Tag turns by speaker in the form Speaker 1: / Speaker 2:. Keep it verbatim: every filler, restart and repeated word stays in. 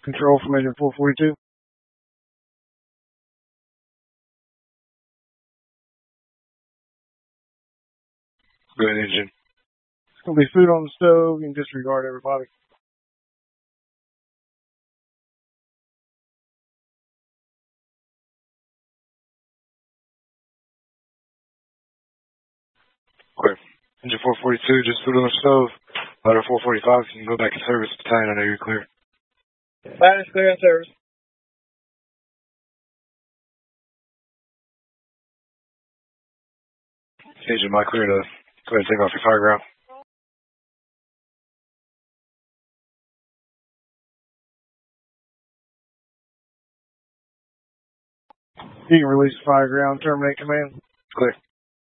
Speaker 1: Control from engine four forty-two.
Speaker 2: Go ahead, engine.
Speaker 1: It's going to be food on the stove. You can disregard everybody.
Speaker 2: Okay. Engine four forty-two, just food on the stove. Ladder four forty-five, you can go back in service. Battalion, I know you're clear.
Speaker 1: Battalion clear in service.
Speaker 2: Agent, am I clear to go ahead and take off your fire ground?
Speaker 1: You can release fire ground, terminate command.
Speaker 2: Clear.